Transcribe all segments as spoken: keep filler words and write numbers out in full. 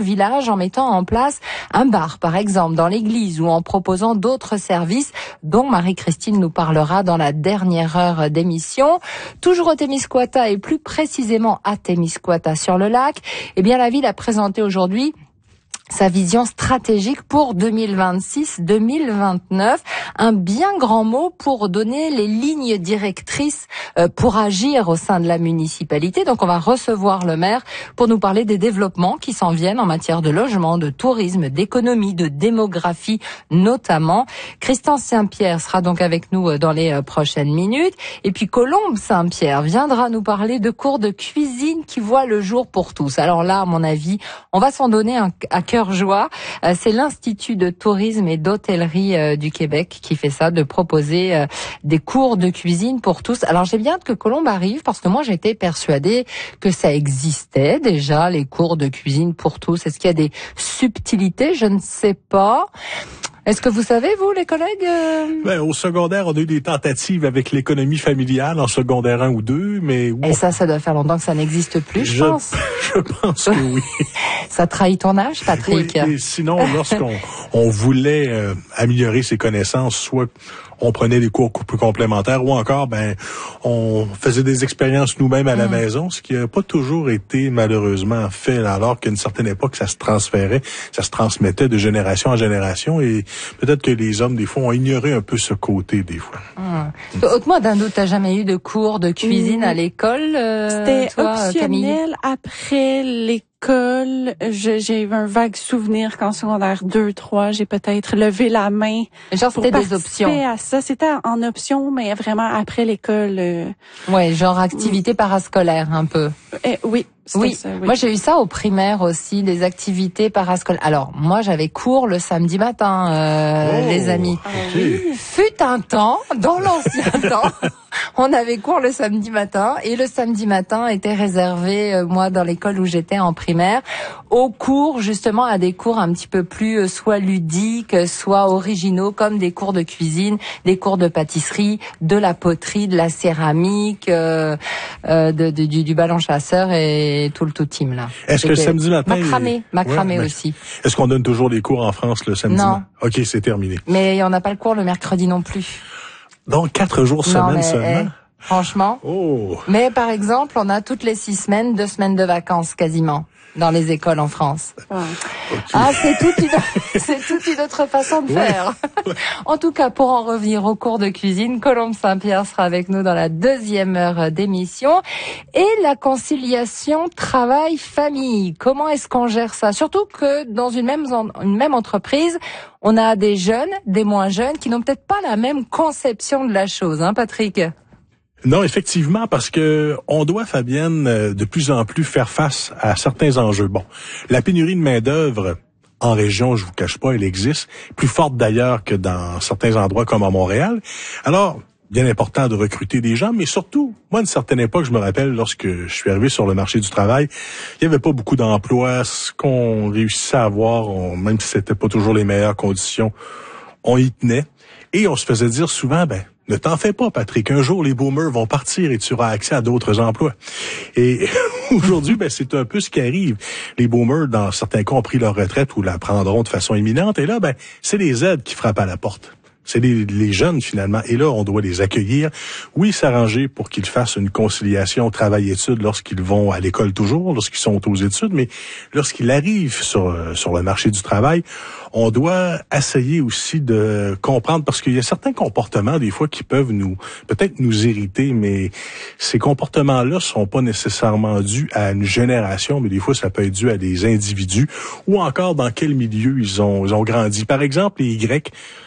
le village en mettant en place un bar, par exemple, dans l'église ou en proposant d'autres services dont Marie-Christine nous parlera dans la dernière heure d'émission. Toujours au Témiscouata et plus précisément à Témiscouata sur le lac, eh bien la ville a présenté aujourd'hui sa vision stratégique pour deux mille vingt-six deux mille vingt-neuf. Un bien grand mot pour donner les lignes directrices pour agir au sein de la municipalité. Donc on va recevoir le maire pour nous parler des développements qui s'en viennent en matière de logement, de tourisme, d'économie, de démographie notamment. Christian Saint-Pierre sera donc avec nous dans les prochaines minutes. Et puis Colombe Saint-Pierre viendra nous parler de cours de cuisine qui voient le jour pour tous. Alors là, à mon avis, on va s'en donner un, à cœur joie. C'est l'Institut de tourisme et d'hôtellerie du Québec qui fait ça, de proposer des cours de cuisine pour tous. Alors j'ai bien hâte que Colombe arrive parce que moi j'étais persuadée que ça existait déjà, les cours de cuisine pour tous. Est-ce qu'il y a des subtilités? Je ne sais pas. Est-ce que vous savez, vous, les collègues? Euh... Ben, au secondaire, on a eu des tentatives avec l'économie familiale en secondaire un ou deux, mais... Et ça, ça doit faire longtemps que ça n'existe plus, je, je pense. Je pense que oui. Ça trahit ton âge, Patrick? Oui, et sinon, lorsqu'on on voulait euh, améliorer ses connaissances, soit on prenait des cours plus complémentaires ou encore, ben, on faisait des expériences nous-mêmes à la mmh. maison, ce qui n'a pas toujours été malheureusement fait, alors qu'à une certaine époque, ça se transférait, ça se transmettait de génération en génération et peut-être que les hommes, des fois, ont ignoré un peu ce côté, des fois. Mmh. Mmh. Autre-moi, Dindo, t'as jamais eu de cours de cuisine mmh. à l'école? Euh, C'était toi, optionnel Camille? après l'école. École, je, j'ai eu un vague souvenir qu'en secondaire deux, trois, j'ai peut-être levé la main. Genre, c'était des options. À ça. C'était en option, mais vraiment après l'école. Euh... Ouais, genre activité parascolaire, un peu. Euh, oui. Oui. Ça, oui, moi j'ai eu ça au primaire aussi, des activités parascolaires. Alors moi j'avais cours le samedi matin, euh, oh, les amis. Okay. Fut un temps, dans l'ancien temps, on avait cours le samedi matin et le samedi matin était réservé, euh, moi dans l'école où j'étais en primaire, aux cours justement à des cours un petit peu plus euh, soit ludiques, soit originaux, comme des cours de cuisine, des cours de pâtisserie, de la poterie, de la céramique, euh, euh, de, de, du, du ballon chasseur et Et tout le tout team là. Est-ce que le samedi matin... Macramé, macramé ouais, aussi. Est-ce qu'on donne toujours les cours en France le samedi? Non. OK, c'est terminé. Mais on n'a pas le cours le mercredi non plus. Donc, quatre jours non, semaine mais, seulement? Eh, franchement. Oh. Mais par exemple, on a toutes les six semaines, deux semaines de vacances quasiment. Dans les écoles en France. Ouais. Okay. Ah, c'est toute une, c'est toute une autre façon de faire. Ouais. En tout cas, pour en revenir au cours de cuisine, Colombe Saint-Pierre sera avec nous dans la deuxième heure d'émission. Et la conciliation travail-famille. Comment est-ce qu'on gère ça? Surtout que dans une même, une même entreprise, on a des jeunes, des moins jeunes, qui n'ont peut-être pas la même conception de la chose, hein, Patrick? Non, effectivement, parce que on doit, Fabienne, de plus en plus faire face à certains enjeux. Bon, la pénurie de main-d'œuvre en région, je vous cache pas, elle existe, plus forte d'ailleurs que dans certains endroits comme à Montréal. Alors, bien important de recruter des gens, mais surtout, moi, à une certaine époque, je me rappelle, lorsque je suis arrivé sur le marché du travail, il y avait pas beaucoup d'emplois. Ce qu'on réussissait à avoir, on, même si c'était pas toujours les meilleures conditions, on y tenait. Et on se faisait dire souvent, ben, ne t'en fais pas, Patrick. Un jour, les boomers vont partir et tu auras accès à d'autres emplois. Et aujourd'hui, ben, c'est un peu ce qui arrive. Les boomers, dans certains cas, ont pris leur retraite ou la prendront de façon imminente. Et là, ben, c'est les aides qui frappent à la porte. C'est les, les jeunes, finalement. Et là, on doit les accueillir. Oui, s'arranger pour qu'ils fassent une conciliation travail-études lorsqu'ils vont à l'école toujours, lorsqu'ils sont aux études. Mais lorsqu'ils arrivent sur, sur le marché du travail, on doit essayer aussi de comprendre, parce qu'il y a certains comportements, des fois, qui peuvent nous, peut-être nous irriter, mais ces comportements-là sont pas nécessairement dus à une génération, mais des fois, ça peut être dû à des individus ou encore dans quel milieu ils ont, ils ont grandi. Par exemple, les Grecs,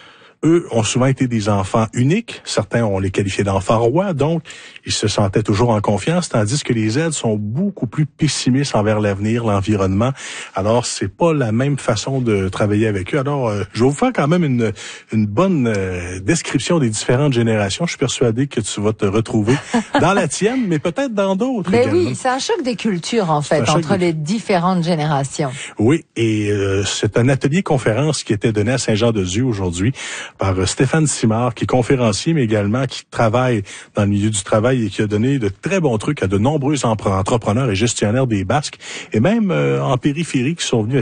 eux ont souvent été des enfants uniques. Certains, on les qualifiait d'enfants rois, donc ils se sentaient toujours en confiance, tandis que les aides sont beaucoup plus pessimistes envers l'avenir, l'environnement. Alors, c'est pas la même façon de travailler avec eux. Alors, euh, je vais vous faire quand même une, une bonne euh, description des différentes générations. Je suis persuadé que tu vas te retrouver dans la tienne, mais peut-être dans d'autres Mais également. oui, c'est un choc des cultures, en fait, entre des... les différentes générations. Oui, et euh, c'est un atelier conférence qui était donné à Saint-Jean-de-Dieu aujourd'hui par Stéphane Simard, qui est conférencier, mais également qui travaille dans le milieu du travail et qui a donné de très bons trucs à de nombreux entrepreneurs et gestionnaires des Basques, et même euh, en périphérie qui sont venus